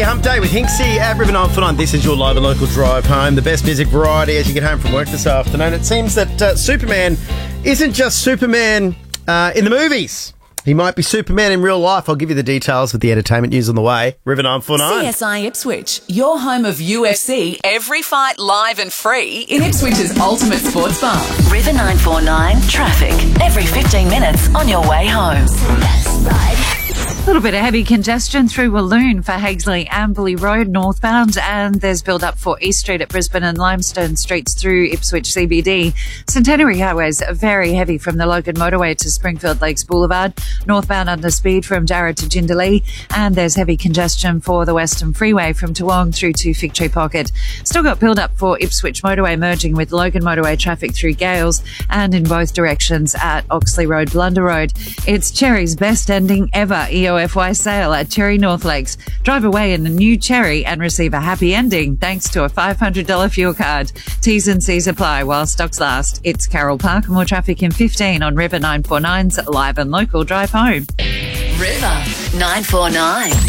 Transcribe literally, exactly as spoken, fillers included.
Happy Hump Day with Hinksy at River nine four nine. This is your live and local drive home. The best music variety as you get home from work this afternoon. It seems that uh, Superman isn't just Superman uh, in the movies. He might be Superman in real life. I'll give you the details with the entertainment news on the way. River nine four nine. C S I Ipswich, your home of U F C. Every fight live and free in Ipswich's ultimate sports bar. River nine four nine traffic. Every fifteen minutes on your way home. A little bit of heavy congestion through Walloon for Haigsley Amberley Road northbound, and there's build up for East Street at Brisbane and Limestone Streets through Ipswich C B D. Centenary Highways are very heavy from the Logan Motorway to Springfield Lakes Boulevard, northbound under speed from Darra to Jindalee, and there's heavy congestion for the Western Freeway from Toowong through to Fig Tree Pocket. Still got build up for Ipswich Motorway merging with Logan Motorway traffic through Gales and in both directions at Oxley Road, Blunder Road. It's Cherry's best ending ever E O F Y sale at Cherry North Lakes. Drive away in a new Cherry and receive a happy ending thanks to a five hundred dollars fuel card. T's and C's apply while stocks last. It's Carol Park. More traffic in fifteen on River nine four nine's live and local drive home. River nine four nine.